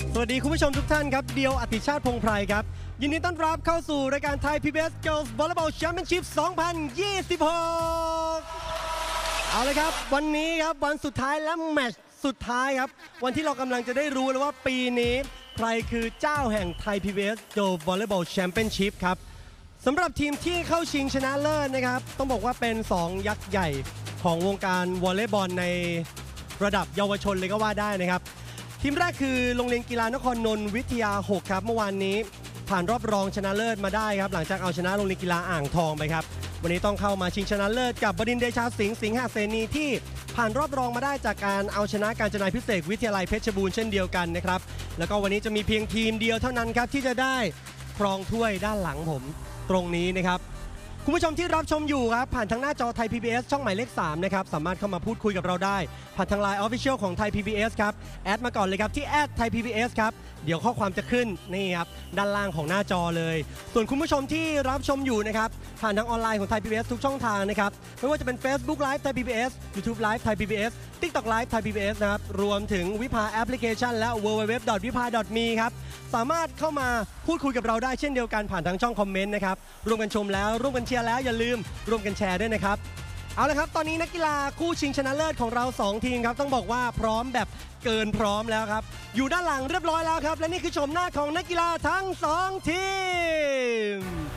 สวัสดีคุณผู้ชมทุกท่านครับเดียวอติชาติพงไพรครับยินดีต้อนรับเข้าสู่รายการไทย PBS Girls Volleyball Championship 2026 เอาเลยครับวันนี้ครับวันสุดท้ายและแมตช์สุดท้ายครับวันที่เรากำลังจะได้รู้แล้วว่าปีนี้ใครคือเจ้าแห่งไทย PBS Girls Volleyball Championship ครับสำหรับทีมที่เข้าชิงชนะเลิศนะครับต้องบอกว่าเป็น2ยักษ์ใหญ่ของวงการวอลเลย์บอลในระดับเยาวชนเลยก็ว่าได้นะครับทีมแรกคือโรงเรียนกีฬานครนนท์วิทยา6ครับเมื่อวานนี้ผ่านรอบรองชนะเลิศมาได้ครับหลังจากเอาชนะโรงเรียนกีฬาอ่างทองไปครับวันนี้ต้องเข้ามาชิงชนะเลิศกับบดินทร์เดชาสิงห์สิงหเสนีที่ผ่านรอบรองมาได้จากการเอาชนะกาญจนาพิเศษวิทยาลัยเพชรบูรณ์เช่นเดียวกันนะครับแล้วก็วันนี้จะมีเพียงทีมเดียวเท่านั้นครับที่จะได้ครองถ้วยด้านหลังผมตรงนี้นะครับคุณผู้ชมที่รับชมอยู่ครับผ่านทางหน้าจอไทย PBS ช่องหมายเลข3นะครับสามารถเข้ามาพูดคุยกับเราได้ผ่านทาง Line Official ของไทย PBS ครับแอดมาก่อนเลยครับที่ไทย PBS ครับเดี๋ยวข้อความจะขึ้นนี่ครับด้านล่างของหน้าจอเลยส่วนคุณผู้ชมที่รับชมอยู่นะครับผ่านทางออนไลน์ของไทย PBS ทุกช่องทางนะครับไม่ว่าจะเป็น Facebook Live ไทย PBS YouTube Live ไทย PBS TikTok Live ไทย PBS นะครับรวมถึงวิภาแอปพลิเคชันและ www.vipa.me ครับสามารถเข้ามาพูดคุยกับเราได้เช่นเดียวกันผ่านทางช่องคอมเมนต์นะครับร่วมกันชมแล้วร่วมกันเชียร์แล้วอย่าลืมร่วมกันแชร์ด้วยนะครับเอาละครับตอนนี้นักกีฬาคู่ชิงชนะเลิศของเรา2ทีมครับต้องบอกว่าพร้อมแบบเกินพร้อมแล้วครับอยู่ด้านหลังเรียบร้อยแล้วครับและนี่คือชมหน้าของนักกีฬาทั้ง2ทีม